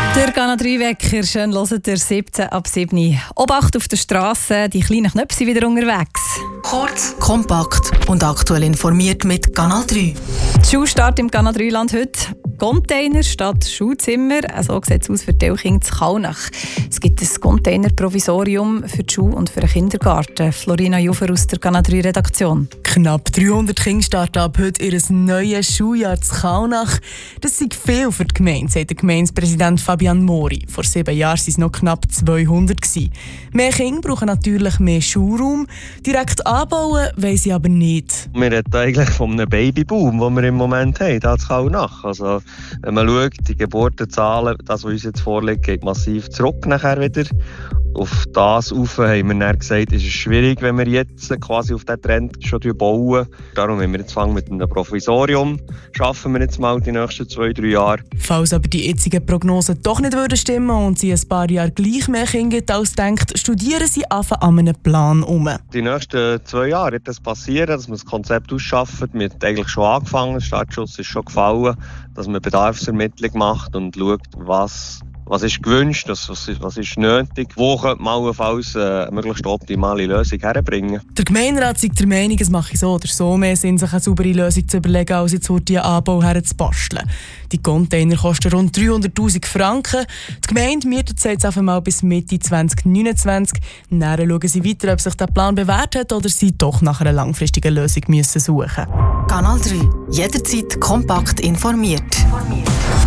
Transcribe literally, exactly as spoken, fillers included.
Der Kanal drei Wecker, schön hört ihr siebzehn ab sieben. Obacht auf der Straße, die kleinen Knöpfe sind wieder unterwegs. Kurz, kompakt und aktuell informiert mit Kanal drei. Schulstart im Kanal drei Land heute. Container statt Schulzimmer. So sieht es aus für die Kinder zu Kaunach. Es gibt ein Container-Provisorium für die Schule und für den Kindergarten. Florina Jufer aus der Kanal drei Redaktion. Knapp dreihundert Kinder starten ab heute ihr neues Schuljahr zu Kaunach. Das ist viel für die Gemeinde, sagt der Gemeindepräsident Fabian Mori. Vor sieben Jahren waren es noch knapp zweihundert. Mehr Kinder brauchen natürlich mehr Schulraum. Direkt anbauen wollen sie aber nicht. Wir reden eigentlich von einem Babyboom, den wir im Moment haben, hier zu Kaunach. Also, wenn man schaut, die Geburtenzahlen, das, was uns jetzt vorliegt, geht massiv zurück nachher wieder. Auf das rauf haben wir dann gesagt, ist es schwierig, wenn wir jetzt quasi auf diesen Trend schon bauen. Darum haben wir jetzt fangen mit einem Provisorium. Schaffen wir jetzt mal die nächsten zwei, drei Jahre. Falls aber die jetzigen Prognosen doch nicht würden stimmen und sie ein paar Jahre gleich mehr Kinder gibt als denkt, studieren sie einfach an einem Plan um. Die nächsten zwei Jahre wird das passieren, dass wir das Konzept ausschaffen. Wir haben eigentlich schon angefangen, der Startschuss ist schon gefallen, dass man Bedarfsermittlung macht und schaut, was Was ist gewünscht, was ist, was ist nötig, wo könnte man allenfalls eine möglichst optimale Lösung herbringen. Der Gemeinderat ist der Meinung, es mache so oder so mehr Sinn, sich eine saubere Lösung zu überlegen, als jetzt einen Anbau herzubasteln. Die Container kosten rund dreihunderttausend Franken. Die Gemeinde mietet sie jetzt einfach mal bis Mitte zwanzig neunundzwanzig. Dann schauen sie weiter, ob sich der Plan bewährt hat oder sie doch nach einer langfristigen Lösung müssen suchen. Kanal drei. Jederzeit kompakt informiert.